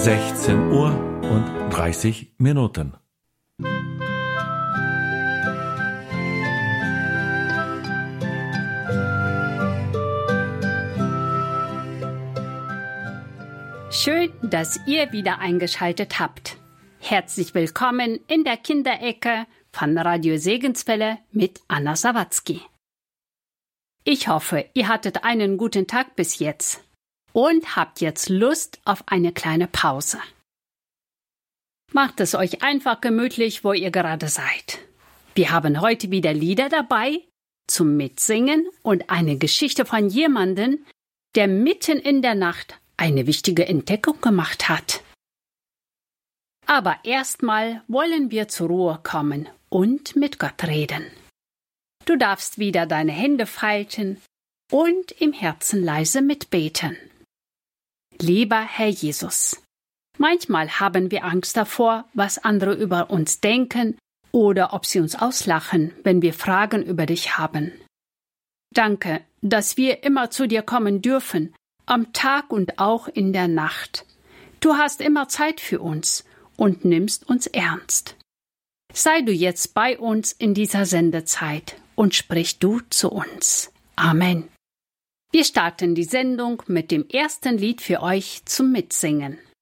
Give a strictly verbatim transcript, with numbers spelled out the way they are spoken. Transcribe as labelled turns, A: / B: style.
A: sechzehn Uhr und dreißig Minuten.
B: Schön, dass ihr wieder eingeschaltet habt. Herzlich willkommen in der Kinderecke von Radio Segenswelle mit Anna Sawatzki. Ich hoffe, ihr hattet einen guten Tag bis jetzt und habt jetzt Lust auf eine kleine Pause. Macht es euch einfach gemütlich, wo ihr gerade seid. Wir haben heute wieder Lieder dabei zum Mitsingen und eine Geschichte von jemandem, der mitten in der Nacht eine wichtige Entdeckung gemacht hat. Aber erstmal wollen wir zur Ruhe kommen und mit Gott reden. Du darfst wieder deine Hände falten und im Herzen leise mitbeten. Lieber Herr Jesus, manchmal haben wir Angst davor, was andere über uns denken oder ob sie uns auslachen, wenn wir Fragen über dich haben. Danke, dass wir immer zu dir kommen dürfen, am Tag und auch in der Nacht. Du hast immer Zeit für uns und nimmst uns ernst. Sei du jetzt bei uns in dieser Sendezeit und sprich du zu uns. Amen. Wir starten die Sendung mit dem ersten Lied für euch zum Mitsingen.